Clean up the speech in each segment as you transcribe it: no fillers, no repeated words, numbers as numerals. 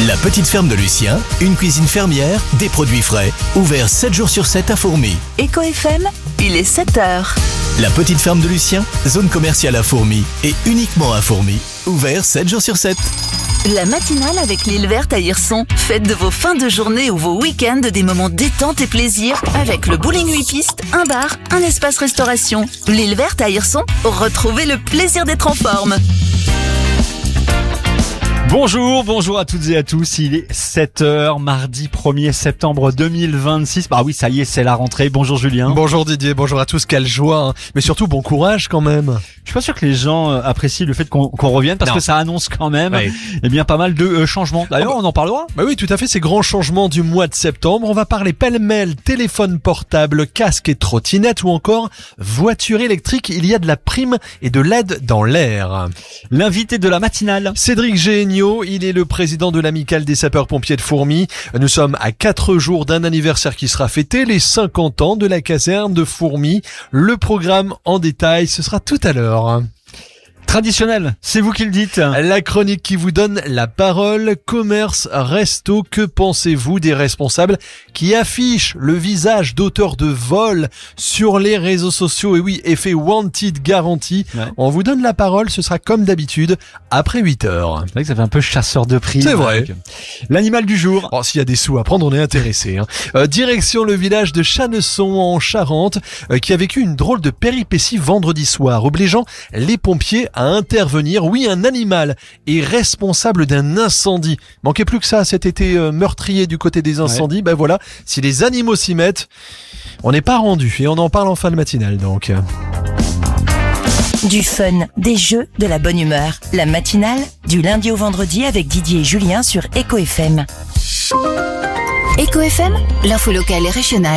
La petite ferme de Lucien, une cuisine fermière, des produits frais, ouvert 7 jours sur 7 à Fourmies. Eco FM, il est 7h. La petite ferme de Lucien, zone commerciale à Fourmies et uniquement à Fourmies, ouvert 7 jours sur 7. La matinale avec l'île verte à Hirson. Faites de vos fins de journée ou vos week-ends des moments détente et plaisir avec le bowling 8 pistes, un bar, un espace restauration. L'île verte à Hirson, retrouvez le plaisir d'être en forme. Bonjour à toutes et à tous, il est 7h, mardi 1er septembre 2026. Bah oui, ça y est, c'est la rentrée. Bonjour Julien. Bonjour Didier, bonjour à tous, quelle joie, hein. Mais surtout bon courage quand même. Je suis pas sûr que les gens apprécient le fait qu'on revienne parce que ça annonce quand même bien pas mal de changements. D'ailleurs, on en parlera. Bah oui, tout à fait, ces grands changements du mois de septembre. On va parler pêle-mêle, téléphone portable, casque et trottinette ou encore voiture électrique. Il y a de la prime et de l'aide dans l'air. L'invité de la matinale, Cédric Géniaud, il est le président de l'amicale des sapeurs-pompiers de Fourmies. Nous sommes à 4 jours d'un anniversaire qui sera fêté, les 50 ans de la caserne de Fourmies. Le programme en détail, ce sera tout à l'heure. traditionnel, c'est vous qui le dites. La chronique qui vous donne la parole, commerce, resto, que pensez-vous des responsables qui affichent le visage d'auteurs de vol sur les réseaux sociaux? Et oui, effet wanted garanti. Ouais. On vous donne la parole, ce sera comme d'habitude, après 8h. C'est vrai que ça fait un peu chasseur de prix. C'est vrai. L'animal du jour. Oh, s'il y a des sous à prendre, on est intéressé. Direction le village de Chanesson en Charente, qui a vécu une drôle de péripétie vendredi soir, obligeant les pompiers à intervenir. Oui, un animal est responsable d'un incendie. Manquait plus que ça cet été meurtrier du côté des incendies. Ouais. Ben voilà, si les animaux s'y mettent, on n'est pas rendu. Et on en parle en fin de matinale donc. Du fun, des jeux, de la bonne humeur. La matinale, du lundi au vendredi avec Didier et Julien sur Eco FM. Eco FM, l'info locale et régionale.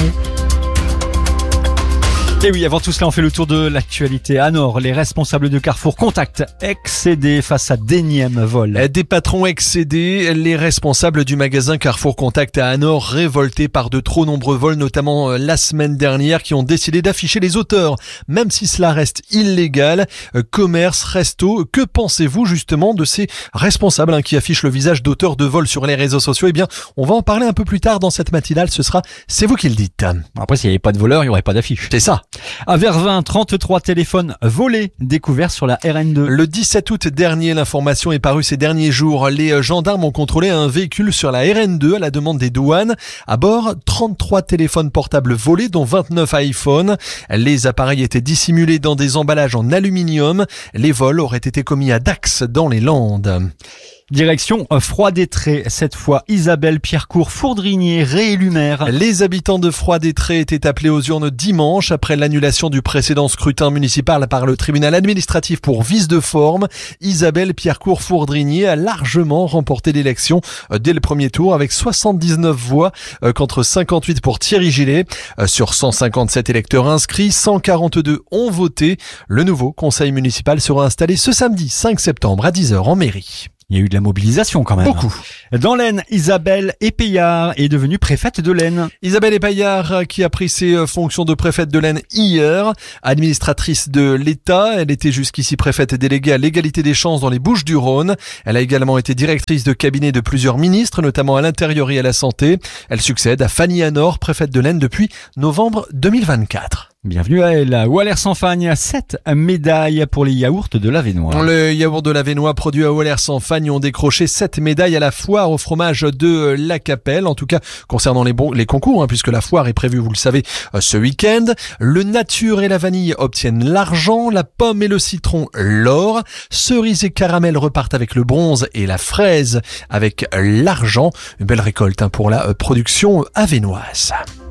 Et oui, avant tout cela, on fait le tour de l'actualité. À Nord, les responsables de Carrefour contactent excédés face à d'énièmes vols. Des patrons excédés, les responsables du magasin Carrefour Contact à Anor, révoltés par de trop nombreux vols, notamment la semaine dernière, qui ont décidé d'afficher les auteurs, même si cela reste illégal. Commerce, resto, que pensez-vous justement de ces responsables qui affichent le visage d'auteurs de vols sur les réseaux sociaux? Eh bien, on va en parler un peu plus tard dans cette matinale, ce sera « C'est vous qui le dites ». Après, s'il n'y avait pas de voleurs, il n'y aurait pas d'affiche. C'est ça. À Vervins, 33 téléphones volés découverts sur la RN2. Le 17 août dernier, l'information est parue ces derniers jours. Les gendarmes ont contrôlé un véhicule sur la RN2 à la demande des douanes. À bord, 33 téléphones portables volés, dont 29 iPhones. Les appareils étaient dissimulés dans des emballages en aluminium. Les vols auraient été commis à Dax, dans les Landes. Direction Froid-des-Trés, cette fois Isabelle Pierrecourt-Fourdrinier, réélue maire. Les habitants de Froid-des-Trés étaient appelés aux urnes dimanche après l'annulation du précédent scrutin municipal par le tribunal administratif pour vice de forme. Isabelle Pierrecourt-Fourdrinier a largement remporté l'élection dès le premier tour avec 79 voix contre 58 pour Thierry Gillet. Sur 157 électeurs inscrits, 142 ont voté. Le nouveau conseil municipal sera installé ce samedi 5 septembre à 10h en mairie. Il y a eu de la mobilisation quand même. Beaucoup. Dans l'Aisne, Isabelle Épayard est devenue préfète de l'Aisne. Isabelle Épayard qui a pris ses fonctions de préfète de l'Aisne hier, administratrice de l'État. Elle était jusqu'ici préfète déléguée à l'égalité des chances dans les Bouches-du-Rhône. Elle a également été directrice de cabinet de plusieurs ministres, notamment à l'Intérieur et à la Santé. Elle succède à Fanny Anor, préfète de l'Aisne depuis novembre 2024. Bienvenue à elle. Walers-en-Fagne, 7 médailles pour les yaourts de l'Avesnois. Les yaourts de l'Avesnois produits à Walers-en-Fagne ont décroché 7 médailles à la foire au fromage de La Capelle. En tout cas, concernant les concours, puisque la foire est prévue, vous le savez, ce week-end. Le nature et la vanille obtiennent l'argent, la pomme et le citron l'or. Cerise et caramel repartent avec le bronze et la fraise avec l'argent. Une belle récolte pour la production avesnoise.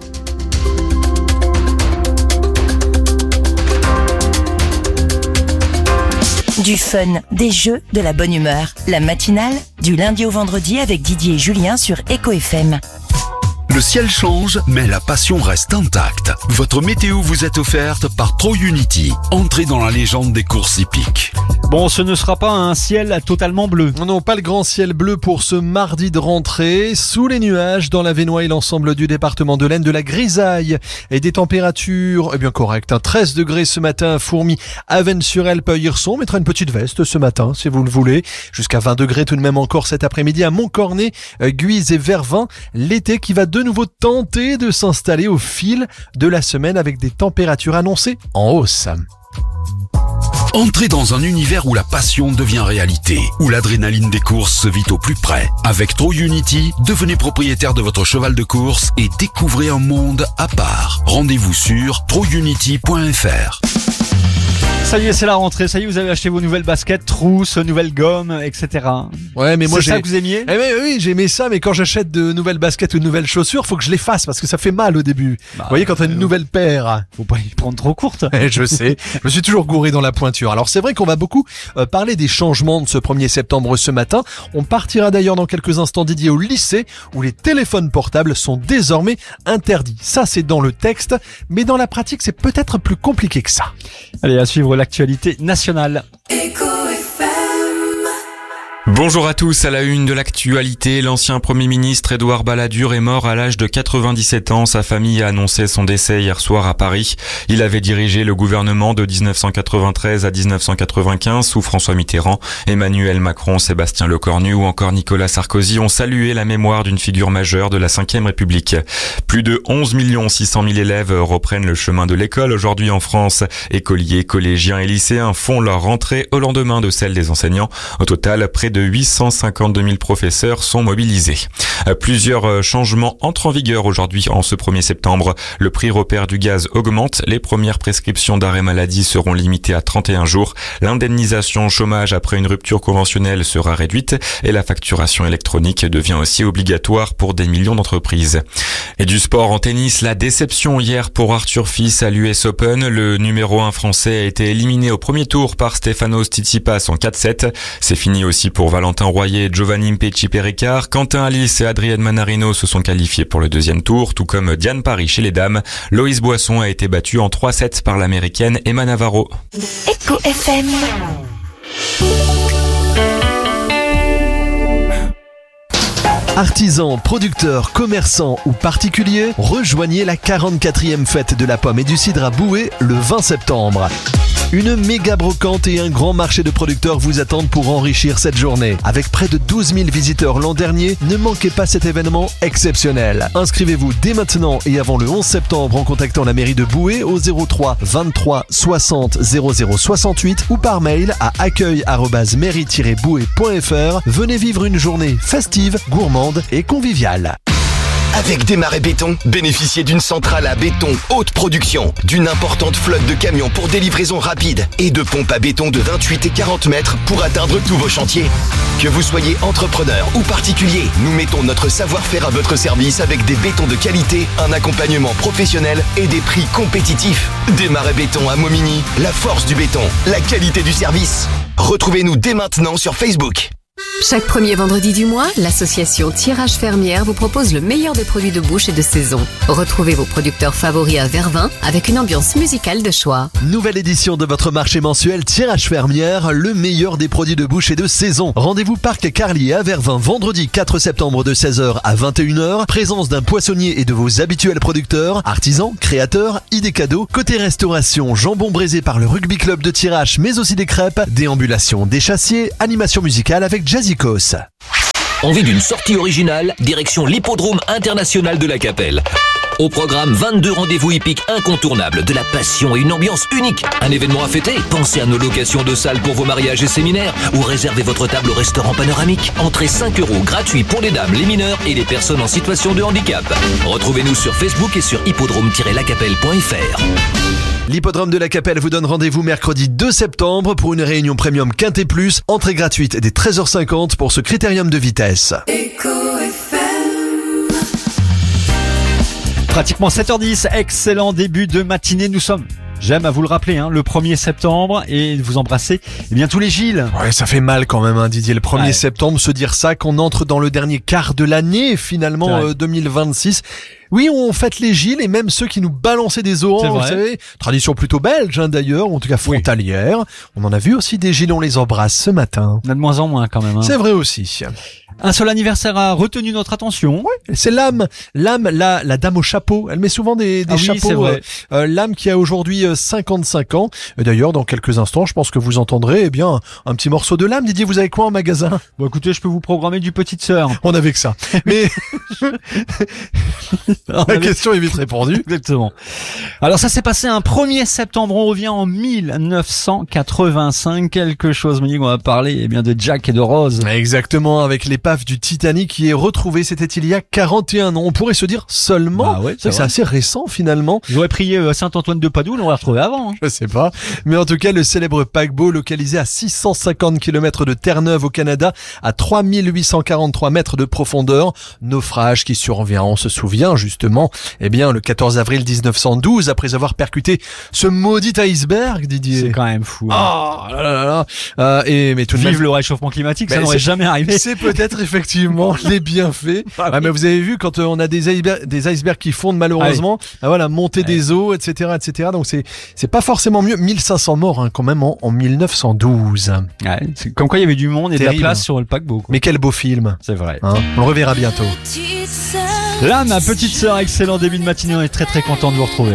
Du fun, des jeux, de la bonne humeur. La matinale, du lundi au vendredi avec Didier et Julien sur Eco FM. Le ciel change, mais la passion reste intacte. Votre météo vous est offerte par TroUnity. Entrez dans la légende des courses hippiques. Bon, ce ne sera pas un ciel totalement bleu. Non, pas le grand ciel bleu pour ce mardi de rentrée. Sous les nuages, dans la Vénois et l'ensemble du département de l'Aisne, de la grisaille et des températures correctes. 13 degrés ce matin à Fourmies, Avesnes-sur-Helpe, Hirson. On mettra une petite veste ce matin, si vous le voulez. Jusqu'à 20 degrés tout de même encore cet après-midi à Montcornet, Guise et Vervins. L'été qui va de nouveau tenter de s'installer au fil de la semaine avec des températures annoncées en hausse. Entrez dans un univers où la passion devient réalité, où l'adrénaline des courses se vit au plus près. Avec TroUnity, devenez propriétaire de votre cheval de course et découvrez un monde à part. Rendez-vous sur trounity.fr. Ça y est, c'est la rentrée. Ça y est, vous avez acheté vos nouvelles baskets, trousses, nouvelles gommes, etc. Ouais, mais moi c'est ça que vous aimiez? Oui, j'aimais ça, mais quand j'achète de nouvelles baskets ou de nouvelles chaussures, faut que je les fasse parce que ça fait mal au début. Vous voyez, quand t'as une nouvelle paire. Faut pas y prendre trop courte. Je sais. Je me suis toujours gouré dans la pointure. Alors c'est vrai qu'on va beaucoup parler des changements de ce 1er septembre ce matin. On partira d'ailleurs dans quelques instants, Didier, au lycée où les téléphones portables sont désormais interdits. Ça, c'est dans le texte, mais dans la pratique, c'est peut-être plus compliqué que ça. Allez, à suivre l'actualité nationale. Bonjour à tous, à la une de l'actualité, l'ancien Premier ministre Édouard Balladur est mort à l'âge de 97 ans. Sa famille a annoncé son décès hier soir à Paris. Il avait dirigé le gouvernement de 1993 à 1995 sous François Mitterrand. Emmanuel Macron, Sébastien Lecornu ou encore Nicolas Sarkozy ont salué la mémoire d'une figure majeure de la Ve République. Plus de 11 600 000 élèves reprennent le chemin de l'école aujourd'hui en France. Écoliers, collégiens et lycéens font leur rentrée au lendemain de celle des enseignants. Au total, près de 852 000 professeurs sont mobilisés. Plusieurs changements entrent en vigueur aujourd'hui en ce 1er septembre. Le prix repère du gaz augmente. Les premières prescriptions d'arrêt maladie seront limitées à 31 jours. L'indemnisation chômage après une rupture conventionnelle sera réduite et la facturation électronique devient aussi obligatoire pour des millions d'entreprises. Et du sport en tennis, la déception hier pour Arthur Fils à l'US Open. Le numéro 1 français a été éliminé au premier tour par Stefanos Tsitsipas en 4-7. C'est fini aussi pour Valentin Royer, Giovanni Mpetshi-Perricard. Quentin Alice et Adrienne Manarino se sont qualifiés pour le deuxième tour, tout comme Diane Paris chez les dames. Loïs Boisson a été battue en 3-7 par l'américaine Emma Navarro. Echo FM. Artisans, producteurs, commerçants ou particuliers, rejoignez la 44e fête de la pomme et du cidre à Boué le 20 septembre. Une méga brocante et un grand marché de producteurs vous attendent pour enrichir cette journée. Avec près de 12 000 visiteurs l'an dernier, ne manquez pas cet événement exceptionnel. Inscrivez-vous dès maintenant et avant le 11 septembre en contactant la mairie de Boué au 03 23 60 00 68 ou par mail à accueil@mairie-boué.fr. Venez vivre une journée festive, gourmande et conviviale. Avec Desmarais Béton, bénéficiez d'une centrale à béton haute production, d'une importante flotte de camions pour des livraisons rapides et de pompes à béton de 28 et 40 mètres pour atteindre tous vos chantiers. Que vous soyez entrepreneur ou particulier, nous mettons notre savoir-faire à votre service avec des bétons de qualité, un accompagnement professionnel et des prix compétitifs. Desmarais Béton à Momigny, la force du béton, la qualité du service. Retrouvez-nous dès maintenant sur Facebook. Chaque premier vendredi du mois, l'association Tirage Fermière vous propose le meilleur des produits de bouche et de saison. Retrouvez vos producteurs favoris à Vervins avec une ambiance musicale de choix. Nouvelle édition de votre marché mensuel Tirage Fermière, le meilleur des produits de bouche et de saison. Rendez-vous Parc Carlier à Vervins, vendredi 4 septembre de 16h à 21h. Présence d'un poissonnier et de vos habituels producteurs, artisans, créateurs, idées cadeaux. Côté restauration, jambon braisé par le Rugby Club de Tirage, mais aussi des crêpes, déambulation des chassiers, animation musicale avec Jazzicos. Envie d'une sortie originale, direction l'Hippodrome international de la Capelle. Au programme, 22 rendez-vous hippiques incontournables, de la passion et une ambiance unique. Un événement à fêter? Pensez à nos locations de salles pour vos mariages et séminaires ou réservez votre table au restaurant panoramique. Entrée 5 € gratuit pour les dames, les mineurs et les personnes en situation de handicap. Retrouvez-nous sur Facebook et sur hippodrome-lacapelle.fr. L'Hippodrome de la Capelle vous donne rendez-vous mercredi 2 septembre pour une réunion premium Quintet Plus, entrée gratuite dès 13h50 pour ce critérium de vitesse. Pratiquement 7h10, excellent début de matinée. Nous sommes J'aime à vous le rappeler, le 1er septembre, et vous embrassez bien tous les Gilles. Ouais, ça fait mal quand même, Didier. Le 1er septembre, se dire ça, qu'on entre dans le dernier quart de l'année, finalement, 2026. Oui, on fête les Gilles et même ceux qui nous balançaient des oranges, vous savez. Tradition plutôt belge, d'ailleurs, ou en tout cas frontalière. On en a vu aussi des Gilles, on les embrasse ce matin. On a de moins en moins quand même. C'est vrai aussi. Un seul anniversaire a retenu notre attention. C'est Lame. Lame, la dame au chapeau. Elle met souvent des chapeaux. C'est vrai. Lame qui a aujourd'hui 55 ans. Et d'ailleurs, dans quelques instants, je pense que vous entendrez, un petit morceau de Lame. Didier, vous avez quoi en magasin? Bon, écoutez, je peux vous programmer du Petite Sœur. On avait que ça. Mais la question est vite répondue. Exactement. Alors ça s'est passé un 1er septembre. On revient en 1985. Quelque chose me dit qu'on va parler de Jack et de Rose. Exactement, avec l'épave du Titanic qui est retrouvée. C'était il y a 41 ans. On pourrait se dire seulement. C'est assez récent finalement. J'aurais prié Saint-Antoine de Padoue, on l'aurait retrouvé avant. Je sais pas. Mais en tout cas, le célèbre paquebot localisé à 650 km de Terre-Neuve au Canada, à 3843 mètres de profondeur. Naufrage qui survient, on se souvient justement, le 14 avril 1912, après avoir percuté ce maudit iceberg, Didier. C'est quand même fou. Mais tout de même, vive le réchauffement climatique, ça n'aurait jamais arrivé. C'est peut-être effectivement les bienfaits. Mais vous avez vu, quand on a des icebergs qui fondent malheureusement, montée des eaux, etc. Donc c'est pas forcément mieux. 1500 morts quand même en 1912. C'est comme quoi il y avait du monde et de la place sur le paquebot. Mais quel beau film. C'est vrai. On le reverra bientôt. Là, ma petite sœur, excellent début de matinée, on est très très content de vous retrouver.